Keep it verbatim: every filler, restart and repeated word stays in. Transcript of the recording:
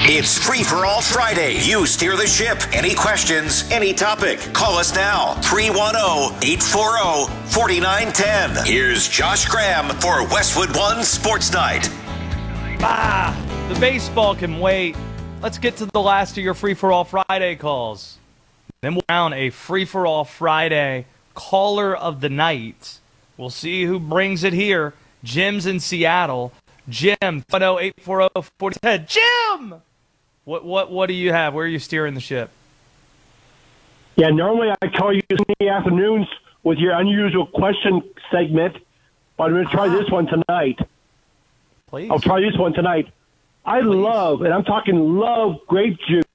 It's Free for All Friday. You steer the ship. Any questions, any topic, call us now. three one zero, eight four zero, four nine one zero. Here's Josh Graham for Westwood One Sports Night. Ah, the baseball can wait. Let's get to the last of your Free for All Friday calls. Then we'll round a Free for All Friday caller of the night. We'll see who brings it here. Jim's in Seattle. Jim, five zero eight four zero four zero. Jim! What what what do you have? Where are you steering the ship? Yeah, normally I call you in the afternoons with your unusual question segment, but I'm going to try this one tonight. Please. I'll try this one tonight. I Please. love, and I'm talking love, grape juice.